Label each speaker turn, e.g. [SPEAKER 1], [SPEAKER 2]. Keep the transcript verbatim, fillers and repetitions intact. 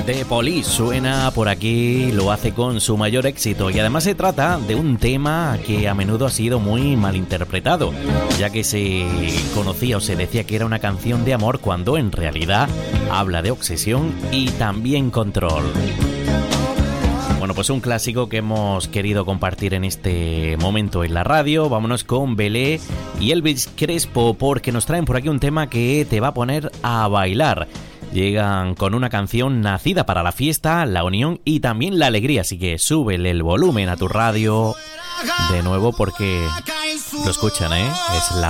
[SPEAKER 1] The Police suena por aquí, lo hace con su mayor éxito y además se trata de un tema que a menudo ha sido muy malinterpretado, ya que se conocía o se decía que era una canción de amor cuando en realidad habla de obsesión y también control. Bueno, pues un clásico que hemos querido compartir en este momento en la radio. Vámonos con Belé y Elvis Crespo porque nos traen por aquí un tema que te va a poner a bailar. Llegan con una canción nacida para la fiesta, la unión y también la alegría. Así que súbele el volumen a tu radio de nuevo porque lo escuchan, ¿eh? Es la